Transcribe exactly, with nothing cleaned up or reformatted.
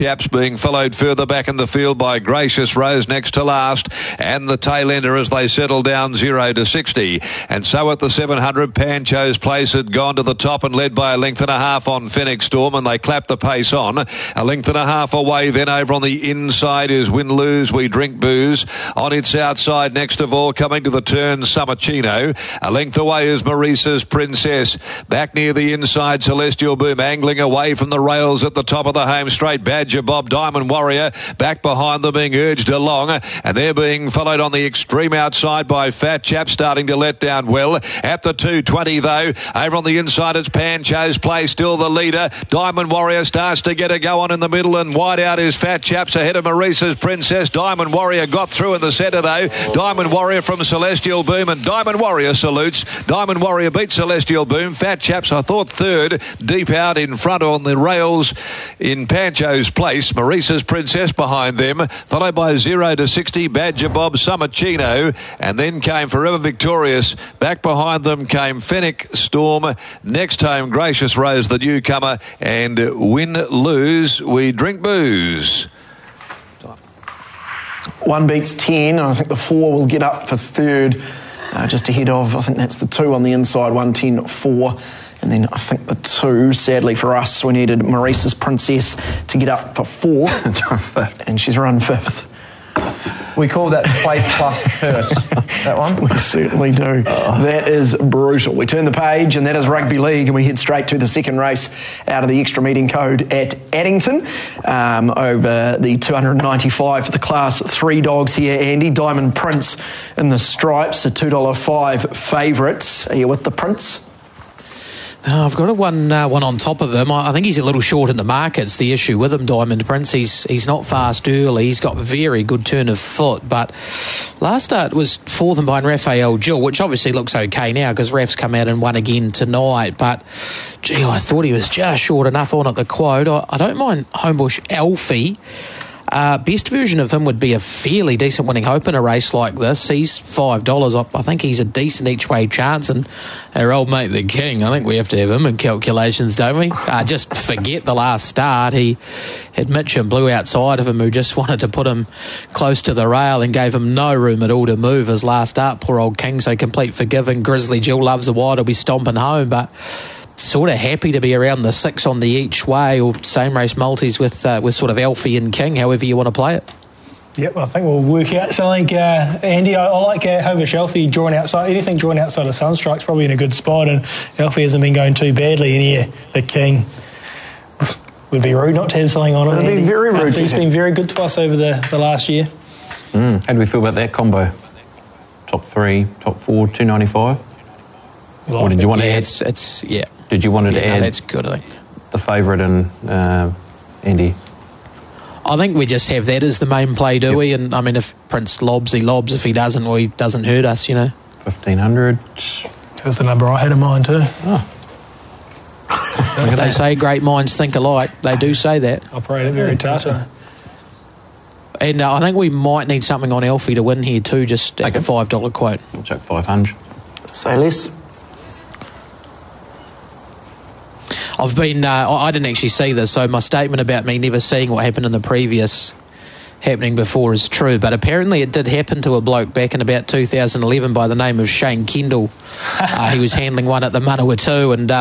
Chaps being followed further back in the field by Gracious Rose next to last, and the tail ender as they settle down zero to sixty. And so at the seven hundred, Pancho's Place had gone to the top and led by a length and a half on Phoenix Storm, and they clapped the pace on. A length and a half away, then over on the inside is Win Lose, We Drink Booze. On its outside, next of all, coming to the turn, Summerchino. A length away is Maurice's Princess. Back near the inside, Celestial Boom angling away from the rails at the top of the home straight. Badger Bob, Diamond Warrior back behind them being urged along, and they're being followed on the extreme outside by Fat Chap, starting to let down well. At the two twenty though, over on the inside it's Pancho's Place, still the leader. Diamond Warrior starts to get a go on in the middle, and wide out is Fat Chaps ahead of Maurice's Princess. Diamond Warrior got through in the centre though. Diamond Warrior from Celestial Boom, and Diamond Warrior salutes. Diamond Warrior beats Celestial Boom. Fat Chaps, I thought, third, deep out in front on the rails in Pancho's Place. Maurice's Princess behind them, followed by zero to sixty, Badger Bob, Summerchino, and then came Forever Victorious. Back behind them came Fennec Storm. Next home, Gracious Rose, the newcomer, and Win Lose, We Drink Booze. One beats ten. I think the four will get up for third, uh, just ahead of, I think that's the two on the inside, one ten four. And then I think the two, sadly for us, we needed Maurice's Princess to get up for fourth. And she's run fifth. We call that place plus curse, that one? We certainly do. Oh. That is brutal. We turn the page, and that is Rugby League, and we head straight to the second race out of the extra meeting code at Addington. Um, over the two ninety-five for the Class three dogs here, Andy. Diamond Prince in the stripes, a two dollars five favourite. Are you with the Prince? No, I've got a one uh, one on top of him. I, I think he's a little short in the market's the issue with him, Diamond Prince. He's he's not fast early. He's got very good turn of foot. But last start was fourth and behind Raphael Jill, which obviously looks okay now because Raf's come out and won again tonight. But, gee, I thought he was just short enough on at the quote. I, I don't mind Homebush Alfie. Uh, best version of him would be a fairly decent winning hope in a race like this. He's five dollars. I, I think he's a decent each way chance. And our old mate, the King, I think we have to have him in calculations, don't we? Uh, just forget the last start. He had Mitchum Blue outside of him, who just wanted to put him close to the rail and gave him no room at all to move his last start. Poor old King, so complete forgiving. Grizzly Jill loves the wide. He'll be stomping home, but sort of happy to be around the six on the each way, or same race multis with uh, with sort of Alfie and King, however you want to play it. Yep, I think we'll work out something. Uh, Andy, I, I like uh, Homebush Alfie drawing outside. Anything drawing outside of Sunstrike's probably in a good spot, and Alfie hasn't been going too badly. And yeah, the King would be rude not to have something on it. It would be very rude. He's been very good to us over the, the last year. Mm, how do we feel about that combo? Top three, top four, two ninety-five. Like or did you want yeah, to add? It's, it's yeah. Did you want to yeah, add? No, that's good, I think. The favourite and uh, Andy. I think we just have that as the main play, do yep. we? And I mean, if Prince lobs, he lobs. If he doesn't, well, he doesn't hurt us, you know. Fifteen hundred. That was the number I had in mind too. Oh. They say great minds think alike. They do say that. Operated very tata. And uh, I think we might need something on Alfie to win here too, just at okay. the five dollar quote. We'll check five hundred. Say less. I've been, uh, I didn't actually see this, so my statement about me never seeing what happened in the previous happening before is true, but apparently it did happen to a bloke back in about two thousand eleven by the name of Shane Kendall. Uh, he was handling one at the Manawatu, and uh,